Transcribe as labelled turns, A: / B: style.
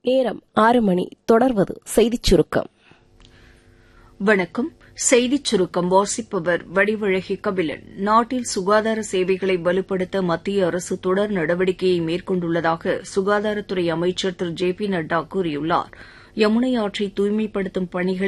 A: நேரம் 6 மணி. தொடர்வது செய்திச் சுருக்கம்.
B: வணக்கம். செய்திச் சுருக்கம் வாசிப்பவர் வடிவழகி கபிலன். நாட்டில் சுகாதார சேவைகளை வலுப்படுத்த மத்திய அரசு தொடர் நடவடிக்கையை மேற்கொண்டுள்ளதாக சுகாதாரத்துறை அமைச்சர் திரு ஜே பி நட்டா கூறியுள்ளார். யமுனை ஆற்றை தூய்மைப்படுத்தும் பணிகளை